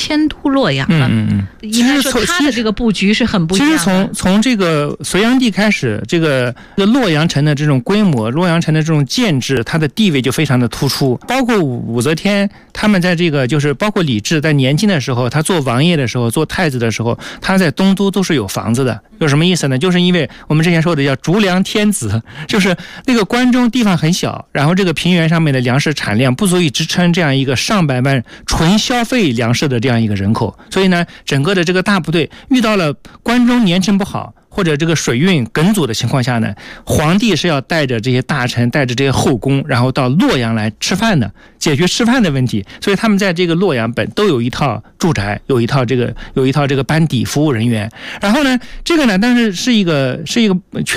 迁都洛阳了。应该说他的这个布局是很不一样的。 其实从这个隋炀帝开始，这个洛阳城的这种规模，洛阳城的这种建制，它的地位就非常的突出。包括武则天他们在这个就是包括李治在年轻的时候，他做王爷的时候，做太子的时候，他在东都都是有房子的。有什么意思呢？就是因为我们之前说的叫逐粮天子，就是那个关中地方很小，然后这个平原上面的粮食产量不足以支撑这样一个上百万纯消费粮食的这样一个人口，所以呢，整个的这个大部队遇到了关中年成不好，或者这个水运梗阻的情况下呢，皇帝是要带着这些大臣，带着这些后宫，然后到洛阳来吃饭的，解决吃饭的问题。所以他们在这个洛阳本都有一套住宅，有一套这个班底服务人员。然后呢，这个呢，但是是一个